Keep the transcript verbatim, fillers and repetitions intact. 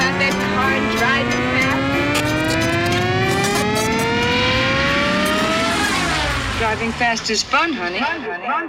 got that car and driving fast? Driving fast is fun, honey. Fun, honey.